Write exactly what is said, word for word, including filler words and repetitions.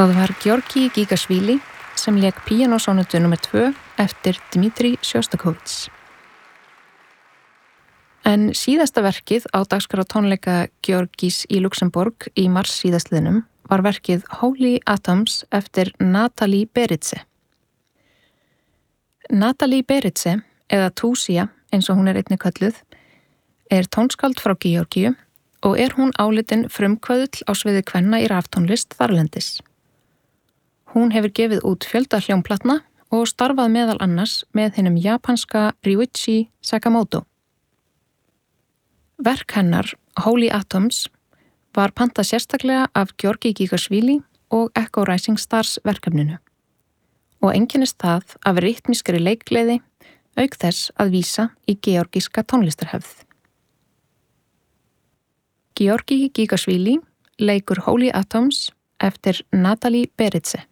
Það var Georgi Gigashvili sem lék píanósónatu númer tvö eftir Dmitri Sjostakovits. En síðasta verkið á dagskrá tónleika Georgis í Luxemborg í mars síðastliðnum var verkið Holy Atoms eftir Natalie Beritze. Natalie Beritze, eða Túsía eins og hún er einnig kölluð, er tónskáld frá Georgíu og er hún álitin frumkvöðull á sviði kvenna í raftónlist þarlendis. Hún hefur gefið út fjölda hljómplatna og starfað meðal annars með hinum japanska Ryuichi Sakamoto. Verk hennar, Holy Atoms, var pantað sérstaklega af Georgi Gigashvili og Echo Rising Stars verkefninu og einkennist það af ritmískri leikgleði auk þess að vísa í georgíska tónlistarhefð. Georgi Gigashvili leikur Holy Atoms eftir Natalie Beritze.